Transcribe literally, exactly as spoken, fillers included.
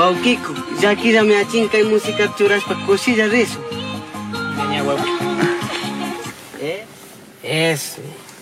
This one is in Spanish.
Wauquico, ya aquí ya me achinca y música churas pa' cosilla de eso. Ña, huevo. ¿Eh? Eso.